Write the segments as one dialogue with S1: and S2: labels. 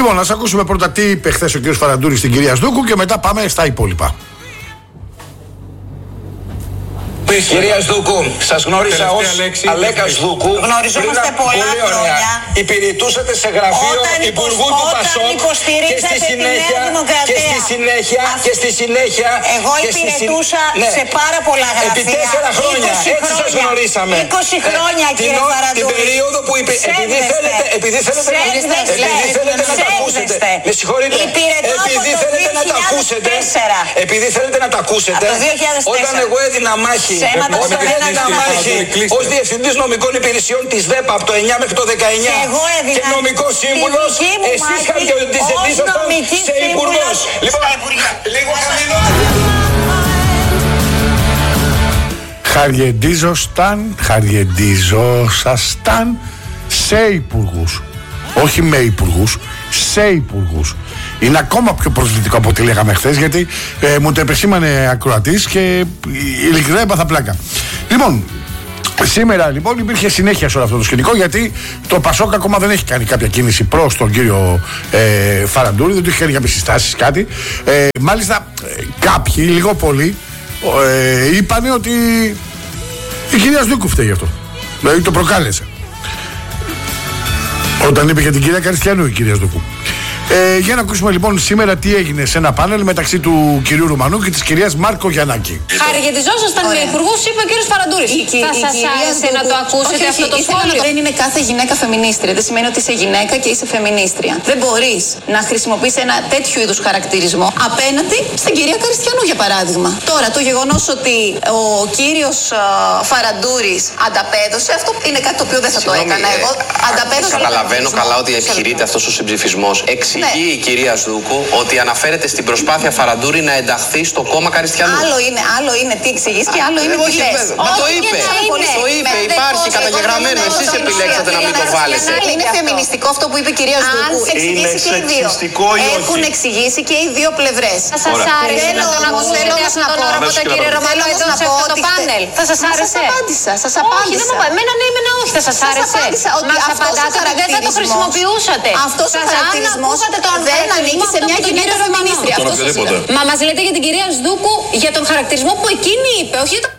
S1: Λοιπόν, να ακούσουμε πρώτα τι είπε χθες ο κ. Φαραντούρης στην κυρία Σδούκου και μετά πάμε στα υπόλοιπα.
S2: Κυρία Σδούκου, σας γνώρισα ως Αλέκα Σδούκου.
S3: Γνωριζόμαστε πολλά χρόνια.
S2: Υπηρετούσατε σε γραφείο Υπουργού του Πασόκ και στη συνέχεια
S3: εγώ υπηρετούσα σε πάρα πολλά γραφεία.
S2: Επί 4 χρόνια, έτσι σας γνωρίσαμε.
S3: 20 χρόνια, κύριε Φαραντούρη.
S2: Την περίοδο που επειδή θέλετε να τα ακούσετε. Με συγχωρείτε. Επειδή θέλετε να τα ακούσετε. Όταν εγώ έδινα μάχη ως διευθυντής νομικών υπηρεσιών της ΔΕΠΑ από το 9 μέχρι το 19 και νομικός σύμβουλος, εσείς χαρακτηρίζονταν σε υπουργός. Λοιπόν, λίγο
S1: Χαριεντίζοσασταν σε υπουργούς. Όχι με υπουργούς, σε υπουργούς. Είναι ακόμα πιο προσβλητικό από ό,τι λέγαμε χθες, γιατί μου το επεσήμανε ακροατής και ειλικρινά έπαθα πλάκα. Λοιπόν, σήμερα λοιπόν υπήρχε συνέχεια σε όλο αυτό το σκηνικό, γιατί το Πασόκ ακόμα δεν έχει κάνει κάποια κίνηση προς τον κύριο Φαραντούρη, δεν του έχει κάνει κάποιες συστάσεις, κάτι. Μάλιστα κάποιοι, λίγο πολύ, είπανε ότι η κυρία Σδούκου φταίει γι' αυτό. Δηλαδή το προκάλεσε. Όταν είπε για την κυρία Καριστιανού η κυρία Σδούκου. Για να ακούσουμε λοιπόν σήμερα τι έγινε σε ένα πάνελ μεταξύ του κυρίου Ρουμανού και της κυρίας Μάρκο Γιαννάκη.
S4: Χαριετιζόσασταν με υπουργούς, είπε ο κύριος Φαραντούρης. Θα σας άρεσε να το ακούσετε αυτό το σχόλιο?
S5: Δεν είναι κάθε γυναίκα φεμινίστρια. Δεν σημαίνει ότι είσαι γυναίκα και είσαι φεμινίστρια. Δεν μπορείς να χρησιμοποιείς ένα τέτοιο είδους χαρακτηρισμό απέναντι στην κυρία Καριστιανού, για παράδειγμα. Τώρα, το γεγονός ότι ο κύριος Φαραντούρης ανταπέδωσε, αυτό είναι κάτι το οποίο δεν θα το έκανα εγώ. Ανταπέδωσε.
S6: Καταλαβαίνω καλά ότι επιχειρείται αυτός ο συμψηφισμός. Εξηγεί η κυρία Σδούκου ότι αναφέρεται στην προσπάθεια Φαραντούρη να ενταχθεί στο κόμμα Καριστιανού.
S5: Άλλο είναι τι εξηγείς και άλλο είναι τι λες.
S6: Μα το είπε, υπάρχει καταγεγραμμένο. Εσείς επιλέξατε να μην το βάλετε.
S5: Είναι φεμινιστικό αυτό που είπε η κυρία Σδούκου. Εξηγήσει και οι δύο. Έχουν εξηγήσει και οι δύο πλευρές.
S4: Θα σας άρεσε να τον ακούσετε αυτόν τον όρο από τον κύριο Ρωμανό εδώ σε αυτό το πάνελ? Θα σας άρεσε?
S5: Σας απάντησα.
S4: Εμένα ναι, εμένα όχι. Θα σας άρεσε? Μας απαντάτε ότι δεν θα το χρησιμοποιούσατε.
S5: Αυτός ο χαρακτηρισμός δεν ανήκει σε μια γυναίκα φεμινίστρια.
S4: Μα μας λέτε για την κυρία Σδούκου για τον χαρακτηρισμό που εκείνη είπε, όχι για το...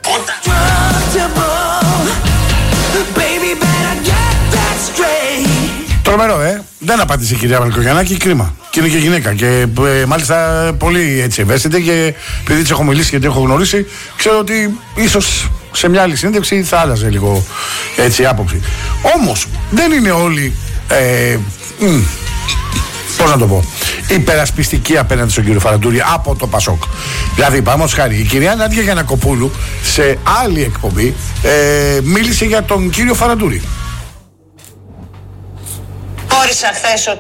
S1: Τρομερό, δεν απάντησε η κυρία Μαρκογιαννάκη, κρίμα. Και είναι και γυναίκα. Και μάλιστα πολύ έτσι ευαίσθητη, και επειδή της έχω μιλήσει και την έχω γνωρίσει, ξέρω ότι ίσως σε μια άλλη συνέντευξη θα άλλαζε λίγο έτσι άποψη. Όμως δεν είναι όλοι. Πώς να το πω, υπερασπιστική απέναντι στον κύριο Φαραντούρη από το Πασόκ. Δηλαδή, παραδείγματος χάρη, η κυρία Νάντια Γιαννακοπούλου σε άλλη εκπομπή μίλησε για τον κύριο Φαραντούρη.
S3: Μπόρεσα χθες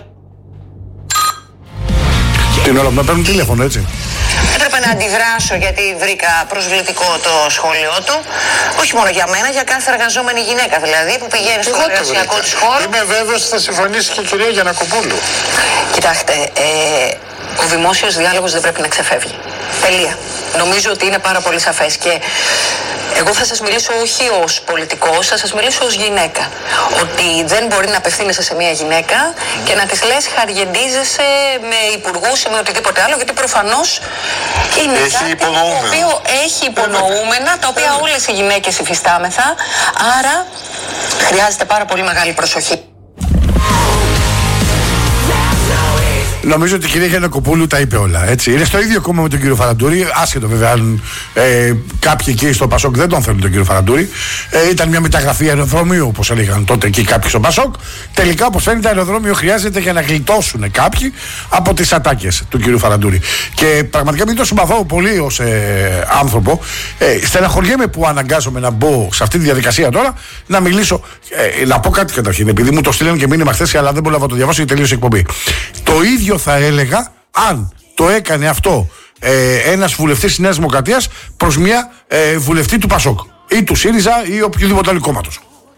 S1: Την ώρα που να παίρνουν τηλέφωνο, έτσι.
S3: Έπρεπε να αντιδράσω γιατί βρήκα προσβλητικό το σχόλιο του. Όχι μόνο για μένα, για κάθε εργαζόμενη γυναίκα δηλαδή που πηγαίνει στο εργασιακό της χώρο.
S7: Είμαι βέβαιος ότι θα συμφωνήσει και η κυρία Γιαννακοπούλου.
S3: Κοιτάξτε, ο δημόσιος διάλογος δεν πρέπει να ξεφεύγει. Τελεία. Νομίζω ότι είναι πάρα πολύ σαφές και εγώ θα σας μιλήσω όχι ως πολιτικός, θα σας μιλήσω ως γυναίκα. Ότι δεν μπορεί να απευθύνεσαι σε μια γυναίκα και να της λες χαριεντίζεσαι με υπουργούς ή με οτιδήποτε άλλο, γιατί προφανώς είναι κάτι το οποίο έχει υπονοούμενα, τα οποία όλες οι γυναίκες υφιστάμεθα, άρα χρειάζεται πάρα πολύ μεγάλη προσοχή.
S1: Νομίζω ότι η κυρία Γιαννακοπούλου τα είπε όλα. Έτσι. Είναι στο ίδιο κόμμα με τον κύριο Φαραντούρη. Άσχετο βέβαια αν κάποιοι εκεί στο Πασόκ δεν τον θέλουν τον κύριο Φαραντούρη. Ήταν μια μεταγραφή αεροδρομίου, όπως έλεγαν τότε εκεί κάποιοι στο Πασόκ. Τελικά, όπως φαίνεται, αεροδρόμιο χρειάζεται για να γλιτώσουν κάποιοι από τις ατάκες του κύριου Φαραντούρη. Και πραγματικά μην το συμπαθώ πολύ ως άνθρωπο. Στεναχωριέμαι που αναγκάζομαι να μπω σε αυτή τη διαδικασία τώρα να μιλήσω. Να πω κάτι καταρχήν, επειδή μου το στείλαν και μήνυμα χθες, αλλά δεν μπορώ να το διαβάσω γιατί τελείωσε η εκπομπή. Το ίδιο θα έλεγα αν το έκανε αυτό ένας βουλευτής της Νέας Δημοκρατίας προς μια βουλευτή του Πασόκ ή του ΣΥΡΙΖΑ ή οποιοδήποτε άλλο κόμματος.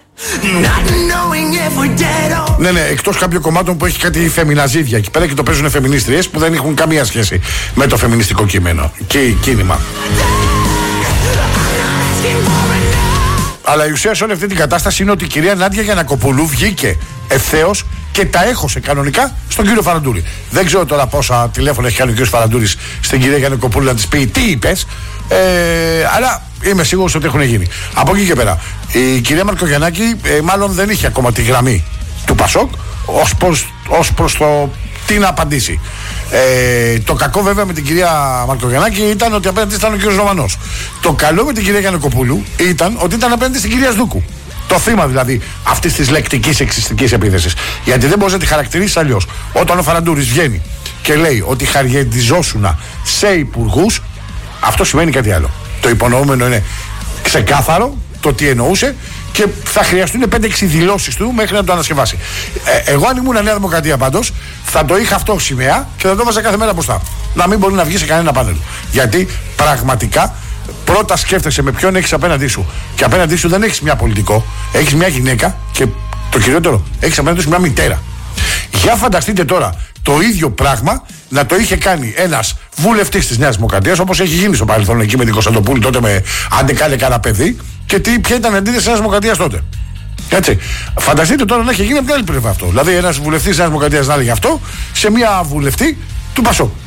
S1: Ναι, εκτός κάποιων κομμάτων που έχει κάτι φεμιναζίδια εκεί πέρα και το παίζουν φεμινίστριες που δεν έχουν καμία σχέση με το φεμινιστικό κείμενο και κίνημα. Αλλά η ουσία σε όλη αυτή την κατάσταση είναι ότι η κυρία Νάντια Γιαννακοπούλου βγήκε ευθέως και τα έχωσε κανονικά στον κύριο Φαραντούρη. Δεν ξέρω τώρα πόσα τηλέφωνα έχει κάνει ο κύριος Φαραντούρης στην κυρία Γιαννακοπούλου να της πει τι είπες, αλλά είμαι σίγουρος ότι έχουν γίνει. Από εκεί και πέρα, η κυρία Μαρκογιαννάκη μάλλον δεν είχε ακόμα τη γραμμή του Πασόκ ως προς το τι να απαντήσει. Το κακό βέβαια με την κυρία Μαρκογιαννάκη ήταν ότι απέναντι ήταν ο κύριος Ρωμανός. Το καλό με την κυρία Γιαννακοπούλου ήταν ότι ήταν απέναντι στην κυρία Σδούκου. Το θύμα δηλαδή αυτή τη λεκτική εξιστικής επίθεση. Γιατί δεν μπορεί να τη χαρακτηρίσει αλλιώς. Όταν ο Φαραντούρης βγαίνει και λέει ότι χαριεντιζόσουνα σε υπουργούς, αυτό σημαίνει κάτι άλλο. Το υπονοούμενο είναι ξεκάθαρο το τι εννοούσε και θα χρειαστούν 5-6 δηλώσεις του μέχρι να το ανασκευάσει. Εγώ, αν ήμουν Νέα Δημοκρατία πάντως, θα το είχα αυτό σημαία και θα το βάζα κάθε μέρα μπροστά. Να μην μπορεί να βγει σε κανένα πάνελ. Γιατί πραγματικά πρώτα σκέφτεσαι με ποιον έχεις απέναντί σου. Και απέναντί σου δεν έχεις μια πολιτικό, έχεις μια γυναίκα και το κυριότερο, έχεις απέναντί σου μια μητέρα. Για φανταστείτε τώρα το ίδιο πράγμα να το είχε κάνει ένας βουλευτής της Νέας Δημοκρατίας, όπως έχει γίνει στο παρελθόν εκεί με την Κωνσταντοπούλη τότε με αντεκάλε κανένα παιδί, και ποια ήταν η αντίθεση της Νέας Δημοκρατίας τότε. Έτσι. Φανταστείτε τώρα να έχει γίνει από την άλλη πλευρά αυτό. Δηλαδή ένας βουλευτής της Νέας Δημοκρατίας να έλεγε αυτό σε μια βουλευτή του Πασόκ.